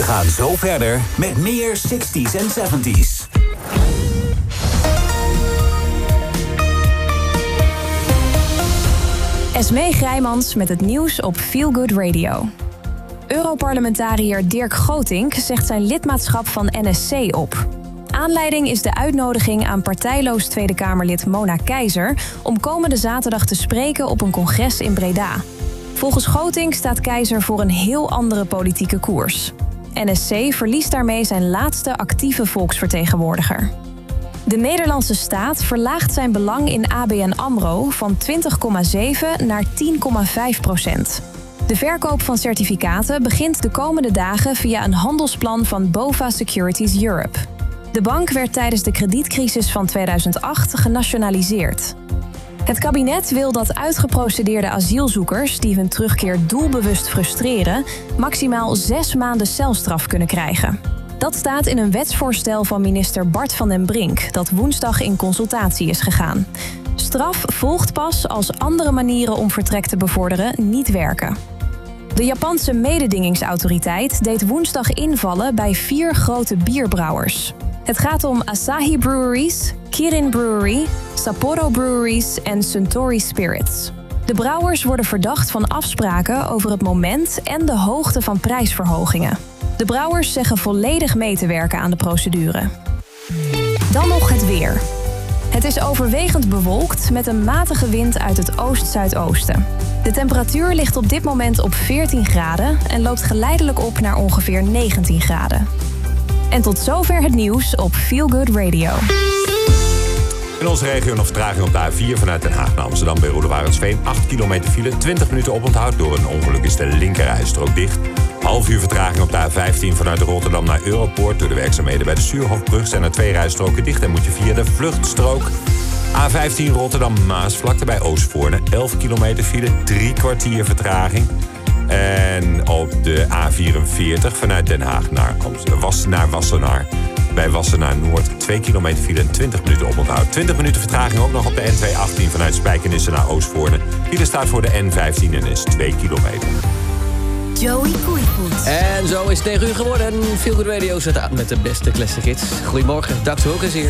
gaan zo verder met meer 60s en 70s. Esmee Grijmans met het nieuws op Feel Good Radio. Europarlementariër Dirk Gootink zegt zijn lidmaatschap van NSC op. Aanleiding is de uitnodiging aan partijloos Tweede Kamerlid Mona Keizer om komende zaterdag te spreken op een congres in Breda. Volgens Gootink staat Keizer voor een heel andere politieke koers. NSC verliest daarmee zijn laatste actieve volksvertegenwoordiger. De Nederlandse staat verlaagt zijn belang in ABN AMRO van 20,7 naar 10,5%. De verkoop van certificaten begint de komende dagen via een handelsplan van BofA Securities Europe. De bank werd tijdens de kredietcrisis van 2008 genationaliseerd. Het kabinet wil dat uitgeprocedeerde asielzoekers die hun terugkeer doelbewust frustreren, maximaal 6 maanden celstraf kunnen krijgen. Dat staat in een wetsvoorstel van minister Bart van den Brink, dat woensdag in consultatie is gegaan. Straf volgt pas als andere manieren om vertrek te bevorderen niet werken. De Japanse mededingingsautoriteit deed woensdag invallen bij 4 grote bierbrouwers. Het gaat om Asahi Breweries, Kirin Brewery, Sapporo Breweries en Suntory Spirits. De brouwers worden verdacht van afspraken over het moment en de hoogte van prijsverhogingen. De brouwers zeggen volledig mee te werken aan de procedure. Dan nog het weer. Het is overwegend bewolkt met een matige wind uit het oost-zuidoosten. De temperatuur ligt op dit moment op 14 graden en loopt geleidelijk op naar ongeveer 19 graden. En tot zover het nieuws op Feel Good Radio. In onze regio nog vertraging op de A4 vanuit Den Haag naar Amsterdam bij Roelewarensveen. 8 kilometer file, 20 minuten oponthoud. Door een ongeluk is de linkerrijstrook dicht. Half uur vertraging op de A15 vanuit Rotterdam naar Europoort. Door de werkzaamheden bij de Suurhofbrug zijn er 2 rijstroken dicht en moet je via de vluchtstrook. A15 Rotterdam-Maasvlakte bij Oostvoorne. 11 kilometer file, 3 kwartier vertraging. En op de A44 vanuit Den Haag naar Wassenaar. Bij Wassenaar Noord 2 kilometer file en 20 minuten oponthoud. 20 minuten vertraging ook nog op de N218 vanuit Spijkenisse naar Oostvoorne. File staat voor de N15 en is 2 kilometer. Joey Koeivoet. En zo is het 9 uur geworden. Feel Good Radio zet aan met de beste classic hits. Goedemorgen, Dax Wilkens hier.